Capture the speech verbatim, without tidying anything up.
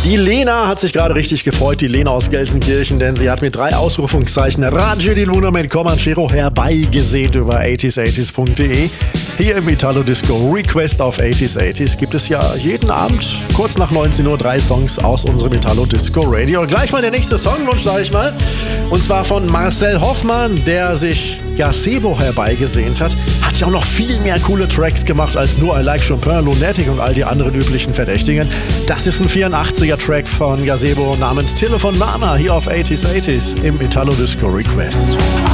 Die Lena hat sich gerade richtig gefreut, die Lena aus Gelsenkirchen, denn sie hat mit drei Ausrufungszeichen Radio di Luna mit Comanchero herbeigesehnt über achtziger achtzig punkt de. Hier im Italo Disco Request auf achtziger achtzig gibt es ja jeden Abend kurz nach neunzehn Uhr drei Songs aus unserem Italo Disco Radio. Gleich mal der nächste Songwunsch, sag ich mal. Und zwar von Marcel Hoffmann, der sich Gazebo herbeigesehnt hat. Hat ja auch noch viel mehr coole Tracks gemacht als nur I Like Chopin, Lunatic und all die anderen üblichen Verdächtigen. Das ist ein vierundachtziger Track von Gazebo namens Telefon Mama hier auf achtziger achtzig im Italo Disco Request.